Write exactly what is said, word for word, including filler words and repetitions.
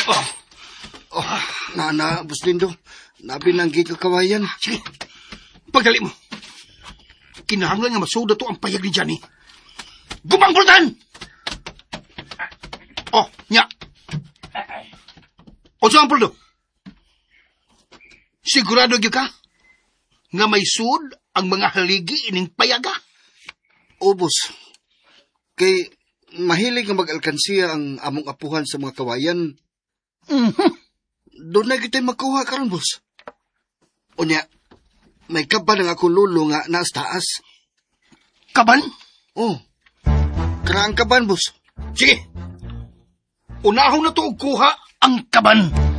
Oh, oh nana, Buslindo. Nabinanggi ka kawayan. Sige, pagdali mo. Kinahanglan nga masuda to ang payag ni Johnny. Gumangkultan! Oh, nya. O saan puldo? Sigurado gyud ka nga may sud ang mga haligi ining payaga? O, boss. Kay mahilig nga mag-alkansiya ang among apuhan sa mga kawayan. Mm-hmm. Doon na kita'y magkuha karon, boss. O niya, may kaban ang akong lulo nga naas taas. Kaban? Oh, karaang kaban, boss. Sige, unahon na to og kuha ang kaban.